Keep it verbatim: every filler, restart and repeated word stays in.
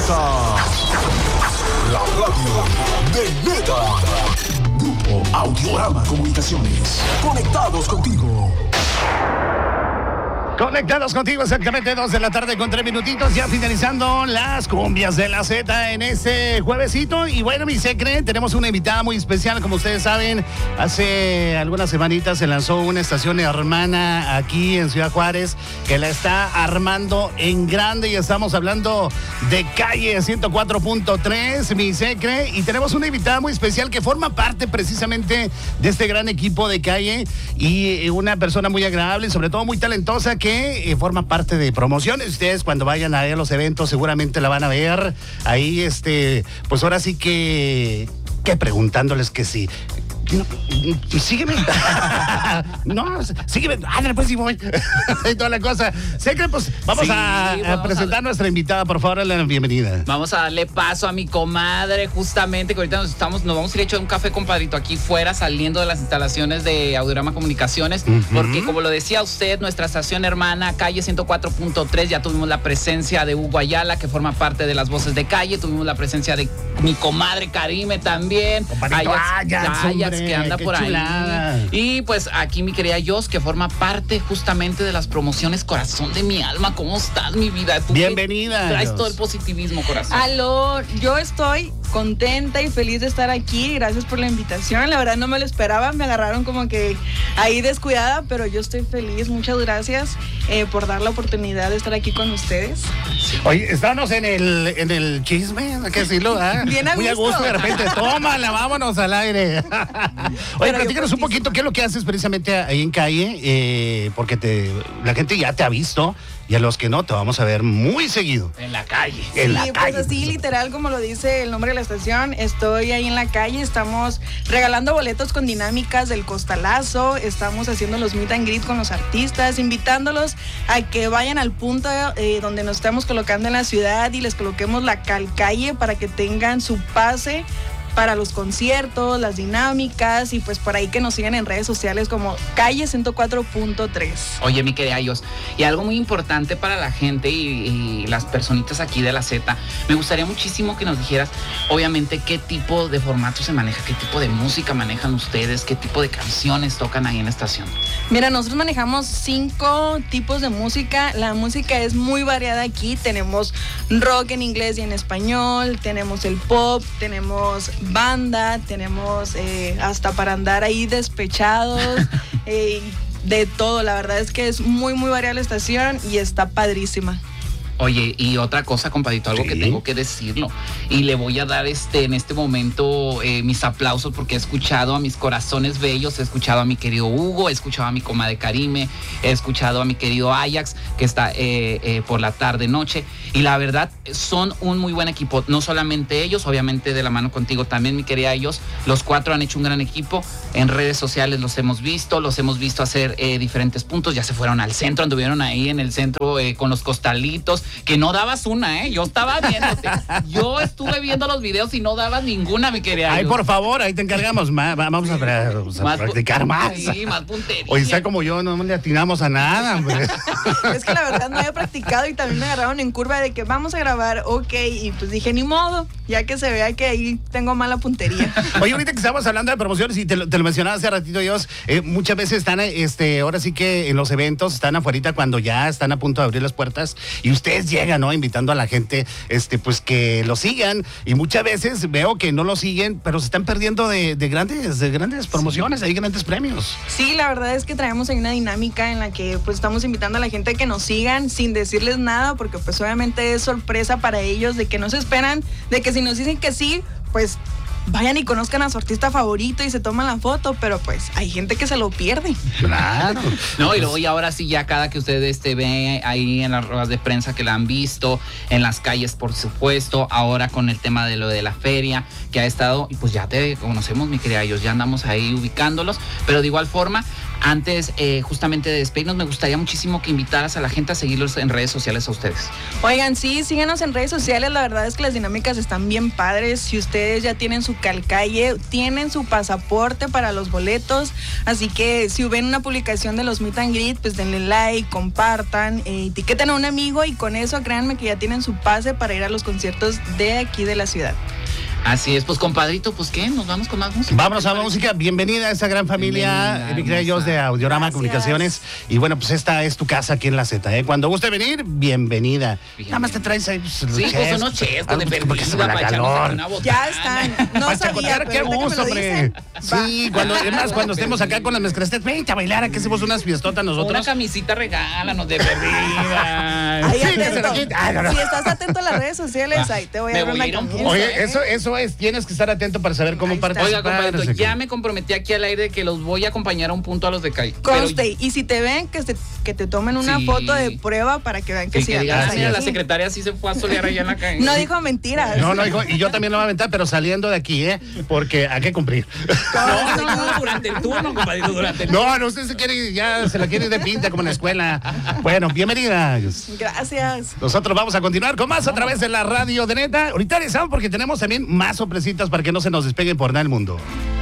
comienza la radio de Neta. Grupo Audiorama Comunicaciones. Conectados contigo. Conectados contigo, exactamente dos de la tarde con tres minutitos, ya finalizando las cumbias de la Z en este juevesito. Y bueno, mi secre, tenemos una invitada muy especial, como ustedes saben, hace algunas semanitas se lanzó una estación hermana aquí en Ciudad Juárez que la está armando en grande y estamos hablando de Calle ciento cuatro punto tres, mi secre, y tenemos una invitada muy especial que forma parte precisamente de este gran equipo de Calle y una persona muy agradable y sobre todo muy talentosa que que eh, forma parte de promociones. Ustedes cuando vayan a, a los eventos seguramente la van a ver ahí, este, pues ahora sí que, que preguntándoles que sí. No, sígueme. No, sígueme. Ándale, pues sí voy. Y toda la cosa. Sé que pues vamos, sí, a, a vamos presentar a nuestra invitada, por favor, la bienvenida. Vamos a darle paso a mi comadre, justamente, que ahorita nos estamos, nos vamos a ir a echar un café, compadrito, aquí fuera, saliendo de las instalaciones de Audiorama Comunicaciones, uh-huh. porque como lo decía usted, nuestra estación hermana, Calle ciento cuatro punto tres, ya tuvimos la presencia de Hugo Ayala, que forma parte de las voces de Calle, tuvimos la presencia de mi comadre Karime también. Compadrito, Ajax, Ajax, que anda por chulada. Ahí. Y pues aquí mi querida Jos, que forma parte justamente de las promociones Corazón de mi alma. ¿Cómo estás, mi vida? ¿Tú bienvenida. Traes todo el positivismo, corazón. Aló, yo estoy contenta y feliz de estar aquí. Gracias por la invitación. La verdad no me lo esperaba, me agarraron como que ahí descuidada, pero yo estoy feliz. Muchas gracias eh, por dar la oportunidad de estar aquí con ustedes. Oye, estábamos en el, en el chisme, hay que decirlo, ¿eh? Bien a muy gusto. a gusto, de repente, tómala, vámonos al aire. Oye, platícanos un poquito qué es lo que haces precisamente ahí en Calle, eh, porque te, la gente ya te ha visto y a los que no te vamos a ver muy seguido. En la calle. En sí, la pues calle. así literal como lo dice el nombre de la estación, estoy ahí en la calle, estamos regalando boletos con dinámicas del costalazo, estamos haciendo los meet and greet con los artistas, invitándolos a que vayan al punto eh, donde nos estamos colocando en la ciudad y les coloquemos la calcalle para que tengan su pase para los conciertos, las dinámicas y pues por ahí que nos sigan en redes sociales como Calle ciento cuatro punto tres. Oye, mi querida Jos, y algo muy importante para la gente y, y las personitas aquí de la Z, me gustaría muchísimo que nos dijeras, obviamente, qué tipo de formato se maneja, qué tipo de música manejan ustedes, qué tipo de canciones tocan ahí en la estación. Mira, nosotros manejamos cinco tipos de música, la música es muy variada aquí, tenemos rock en inglés y en español, tenemos el pop, tenemos banda, tenemos eh, hasta para andar ahí despechados, eh, de todo. La verdad es que es muy muy variada la estación y está padrísima. Oye, y otra cosa, compadrito, algo sí. que tengo que decirlo. Y le voy a dar este en este momento eh, mis aplausos porque he escuchado a mis corazones bellos, he escuchado a mi querido Hugo, he escuchado a mi comadre Karime, he escuchado a mi querido Ajax, que está eh, eh, por la tarde, noche. Y la verdad, son un muy buen equipo. No solamente ellos, obviamente de la mano contigo también, mi querida ellos. Los cuatro han hecho un gran equipo. En redes sociales los hemos visto, los hemos visto hacer eh, diferentes puntos. Ya se fueron al centro, anduvieron ahí en el centro eh, con los costalitos. Que no dabas una, ¿eh? Yo estaba viéndote. Yo estuve viendo los videos y no dabas ninguna, mi querida. Ay, por favor, ahí te encargamos. Vamos a, a más practicar más. Sí, más puntería. Hoy está como yo, no le atinamos a nada, hombre. Es que la verdad no había practicado y también me agarraron en curva de que vamos a grabar, ok, y pues dije, ni modo, ya que se vea que ahí tengo mala puntería. Oye, ahorita que estamos hablando de promociones y te lo, te lo mencionaba hace ratito, Dios, eh, muchas veces están, este, ahora sí que en los eventos están afuera cuando ya están a punto de abrir las puertas y ustedes llegan, ¿no? Invitando a la gente, este, pues que lo sigan y muchas veces veo que no lo siguen, pero se están perdiendo de, de grandes, de grandes promociones, sí. Hay grandes premios. Sí, la verdad es que traemos ahí una dinámica en la que pues estamos invitando a la gente a que nos sigan sin decirles nada, porque pues obviamente es sorpresa para ellos, de que no se esperan, de que si nos dicen que sí, pues vayan y conozcan a su artista favorito y se toman la foto, pero pues hay gente que se lo pierde. Claro. No, y luego y ahora sí, ya cada que ustedes te ven ahí en las ruedas de prensa que la han visto, en las calles, por supuesto, ahora con el tema de lo de la feria, que ha estado, y pues ya te conocemos, mi querida, ellos ya andamos ahí ubicándolos, pero de igual forma, Antes, eh, justamente de despedirnos, me gustaría muchísimo que invitaras a la gente a seguirlos en redes sociales a ustedes. Oigan, sí, síguenos en redes sociales. La verdad es que las dinámicas están bien padres. Si ustedes ya tienen su calcalle, tienen su pasaporte para los boletos. Así que si ven una publicación de los Meet and Greet, pues denle like, compartan, eh, etiqueten a un amigo y con eso créanme que ya tienen su pase para ir a los conciertos de aquí de la ciudad. Así es, pues compadrito, pues ¿qué? ¿Nos vamos con más música? Vámonos a la música. Bienvenida a esta gran familia, mi querida Jos de Audiorama Gracias. Comunicaciones. Y bueno, pues esta es tu casa aquí en la Z, ¿eh? Cuando guste venir, bienvenida. Bien, Nada más te bien. traes ahí. Pues, Sí, pues chescos, unos chescos algo, de porque perdida se me da para echarnos calor. una botana. Ya están. No Para sabía, chacotear, qué pero ahorita que me gusto, lo hombre. dicen, Sí, cuando, además, cuando estemos acá con las mezclastes, vente a bailar, aquí hacemos unas fiestotas Una nosotros. camisita regálanos de perdida. Ahí Sí, que se atento. lo quite. Ay, no, no. Si estás atento a las redes sociales, ahí te voy Me a dar voy a una ir a un camisa. Oye, ¿eh? eso, eso es, tienes que estar atento para saber cómo Ahí está. participar. Oiga, compadrito, así que- ya me comprometí aquí al aire de que los voy a acompañar a un punto a los de Cay. Conste, y si te ven, que te, que te tomen una Sí. foto de prueba para que vean que Que, sí que digan, andas ah, mira, ahí. la secretaria sí se fue a solear allá en la calle. No dijo mentiras. No, no, hijo, y yo también lo voy a aventar, pero saliendo de aquí, ¿eh? Porque hay que cumplir. No, no, no, durante el turno, compadrito, durante el No, no, usted se quiere, ya se la quiere ir de pinta como en la escuela. Bueno, bienvenida. Gracias. Nosotros vamos a continuar con más a través de la radio de Neta. Ahorita regresamos porque tenemos también más sorpresitas para que no se nos despeguen por nada el mundo.